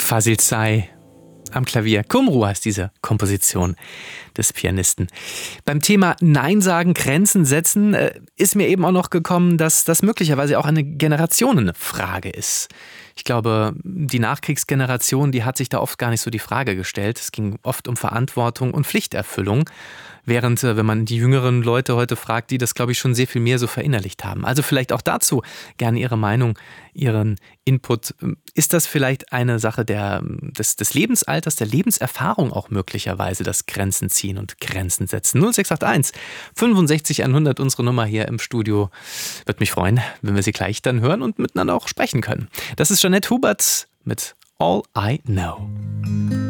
Fazil Say am Klavier. Kumru heißt diese Komposition des Pianisten. Beim Thema Nein sagen, Grenzen setzen, ist mir eben auch noch gekommen, dass das möglicherweise auch eine Generationenfrage ist. Ich glaube, die Nachkriegsgeneration, die hat sich da oft gar nicht so die Frage gestellt. Es ging oft um Verantwortung und Pflichterfüllung. Während, wenn man die jüngeren Leute heute fragt, die das, glaube ich, schon sehr viel mehr so verinnerlicht haben. Also vielleicht auch dazu gerne Ihre Meinung, Ihren Input. Ist das vielleicht eine Sache des Lebensalters, der Lebenserfahrung auch möglicherweise, das Grenzen ziehen und Grenzen setzen? 0681 65 100, unsere Nummer hier im Studio. Würde mich freuen, wenn wir Sie gleich dann hören und miteinander auch sprechen können. Das ist Jeanette Hubert mit All I Know.